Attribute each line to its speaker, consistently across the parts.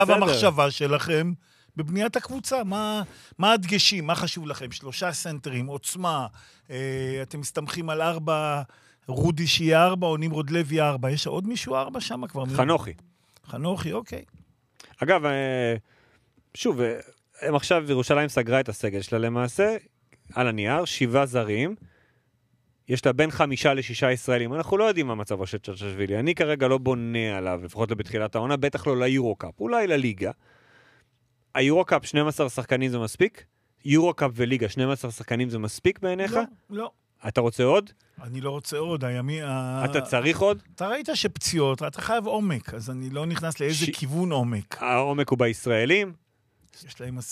Speaker 1: המחשבה שלכם בבניית הקבוצה, מה הדגשים, מה חשוב לכם? 3 סנטרים, עוצמה, אתם מסתמכים על 4, רודי שיהיה 4, או נמרוד לוי 4, יש עוד מישהו 4 שם כבר? חנוכי, אוקיי.
Speaker 2: אגב, שוב, הם עכשיו ירושלים סגרה את הסגל שלה למעשה, על הנייר, 7 זרים, יש לה בין 5 ל6 ישראלים, אנחנו לא יודעים מה מצבו של צ'רצ'שווילי, אני כרגע לא בונה עליו, לפחות לא בתחילת העונה, בטח לא ליורוקאפ, אולי לליגה. היורוקאפ 12 שחקנים זה מספיק? יורוקאפ וליגה 12 שחקנים זה מספיק בעיניך?
Speaker 1: לא.
Speaker 2: אתה רוצה עוד?
Speaker 1: אני לא רוצה עוד,
Speaker 2: אתה צריך עוד?
Speaker 1: אתה ראית שפציעות, אתה חייב עומק, אז אני לא נכנס לאיזה כיוון עומק.
Speaker 2: העומק הוא בישראלים?
Speaker 1: יש להם...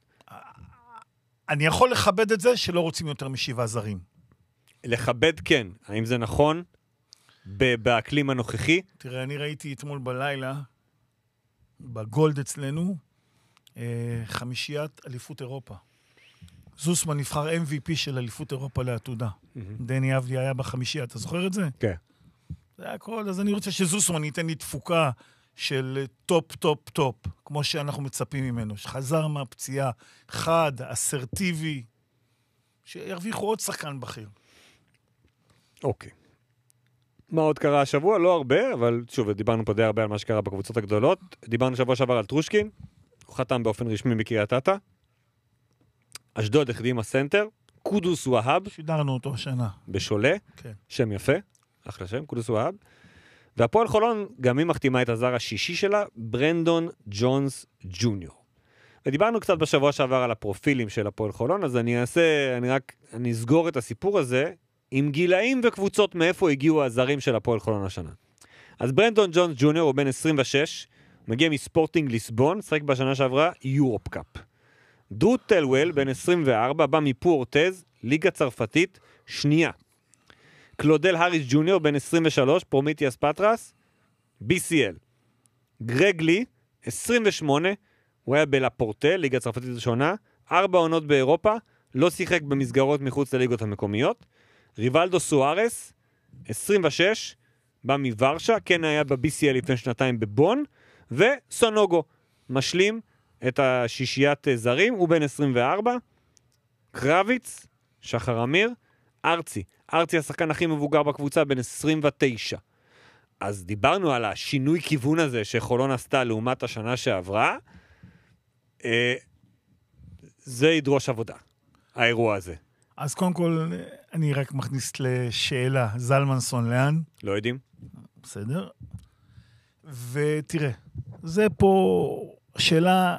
Speaker 1: אני יכול לכבד את זה שלא רוצים יותר מ7 זרים.
Speaker 2: לכבד כן. האם זה נכון? באקלים הנוכחי?
Speaker 1: תראה, אני ראיתי אתמול בלילה, בגולד אצלנו, 5 אליפות אירופה. זוסמן נבחר MVP של אליפות אירופה לעתודה. דני אבדי היה ב5, אתה זוכר את זה?
Speaker 2: כן.
Speaker 1: זה הכל, אז אני רוצה שזוסמן ייתן לי תפוקה של טופ, טופ, טופ, כמו שאנחנו מצפים ממנו, שחזר מהפציעה, חד, אסרטיבי, שירוויחו עוד שחקן בכיר.
Speaker 2: אוקיי. מה עוד קרה השבוע? לא הרבה, אבל שוב, דיברנו פה די הרבה על מה שקרה בקבוצות הגדולות. דיברנו שבוע שעבר על טרושקין, הוא חתם באופן רשמי בקריית אתא. אשדוד החתים הסנטר, קודוס והאב.
Speaker 1: שידרנו אותו השנה.
Speaker 2: בשולה,
Speaker 1: כן.
Speaker 2: שם יפה, אחלה שם, קודוס והאב. והפועל חולון, גם היא מחתימה את הזר השישי שלה, ברנדון ג'ונס ג'וניור. ודיברנו קצת בשבוע שעבר על הפרופילים של הפועל חולון, אז אני אסגור את הסיפור הזה, עם גילאים וקבוצות מאיפה הגיעו הזרים של הפועל חולון השנה. אז ברנדון ג'ונס ג'וניור הוא בן 26, מגיע מספורטינג ליסבון, שחק בשנה שעברה יורופ קאפ. דרו טלוול, בן 24, בא מפורטז, ליגה צרפתית, שנייה. קלודל האריס ג'וניור, בן 23, פרומיטיאס פטרס, BCL. גרג לי, 28, הוא היה בלפורטה, ליגה צרפתית ראשונה, 4 עונות באירופה, לא שיחק במסגרות מחוץ לליגות המקומיות. ריבלדו סוארס, 26, בא מוורשה, כן היה ב-BCL לפני שנתיים בבון, וסונוגו, משלים את השישיית זרים, הוא בן 24, קרביץ, שחר אמיר, ארצי השחקן הכי מבוגר בקבוצה, בן 29. אז דיברנו על השינוי כיוון הזה שחולון עשתה לעומת השנה שעברה, זה ידרוש עבודה, האירוע הזה.
Speaker 1: אז קודם כל, אני רק מכניס לשאלה, זלמנסון לאן?
Speaker 2: לא יודעים.
Speaker 1: בסדר. ותראה, זה פה שאלה,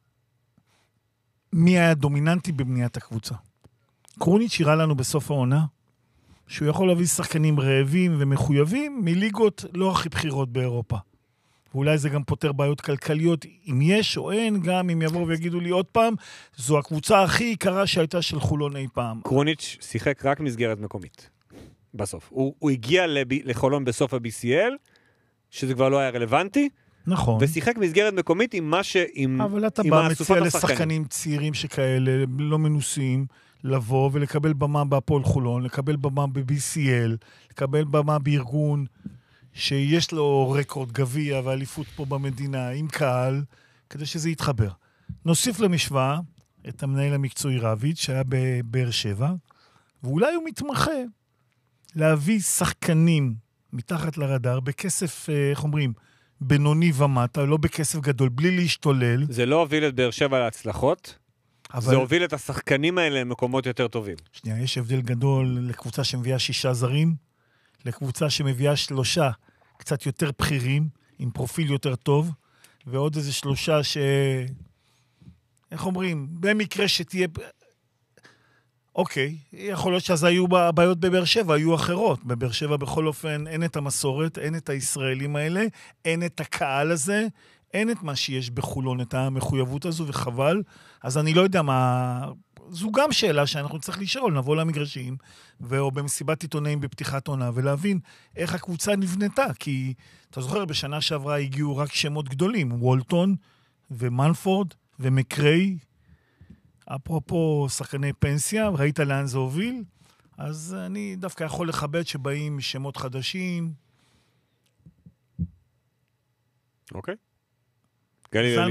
Speaker 1: מי היה דומיננטי בבניית הקבוצה? קרוניץ' הראה לנו בסוף העונה, שהוא יכול להביא שחקנים רעבים ומחויבים מליגות לא הכי בחירות באירופה. ואולי זה גם פותר בעיות כלכליות, אם יש או אין, גם אם יבואו ויגידו לי עוד פעם, זו הקבוצה הכי יקרה שהייתה של חולון אי פעם.
Speaker 2: קרוניץ' שיחק רק מסגרת מקומית, בסוף. הוא הגיע לחולון בסוף ה-BCL, שזה כבר לא היה רלוונטי,
Speaker 1: נכון.
Speaker 2: ושיחק מסגרת מקומית עם מה ש...
Speaker 1: אבל אתה בא מציע לשחקנים צעירים שכאלה, לא מנוסים, לבוא ולקבל במה בהפועל חולון, לקבל במה ב-BCL, לקבל במה בארגון שיש לו רקורד גביע ואליפות פה במדינה, עם קהל, כדי שזה יתחבר. נוסיף למשוואה את המנהל המקצועי רביץ' שהיה בבאר שבע, ואולי הוא מתמחה להביא שחקנים מתחת לרדאר, בכסף, איך אומרים, בינוני ומטה, לא בכסף גדול, בלי להשתולל.
Speaker 2: זה לא הוביל את באר שבע להצלחות, זה הוביל את השחקנים האלה למקומות יותר טובים.
Speaker 1: שנייה, יש הבדל גדול לקבוצה שמביאה 6 זרים, לקבוצה שמביאה 3 קצת יותר בכירים, עם פרופיל יותר טוב, ועוד איזה 3 איך אומרים, במקרה שתהיה... אוקיי, יכול להיות שאז היו בעיות בבאר שבע, היו אחרות. בבאר שבע בכל אופן אין את המסורת, אין את הישראלים האלה, אין את הקהל הזה, אין את מה שיש בחולון, את המחויבות הזו, וחבל. אז אני לא יודע מה... זו גם שאלה שאנחנו צריך לשאול, נבוא למגרשים, או במסיבת עיתונאים בפתיחת עונה, ולהבין איך הקבוצה נבנתה, כי אתה זוכר, בשנה שעברה הגיעו רק שמות גדולים, וולטון ומנפורד ומקריי, אפרופו שחקני פנסיה, ראית לאן זה הוביל, אז אני דווקא יכול לכבד שבאים שמות חדשים.
Speaker 2: אוקיי. גלי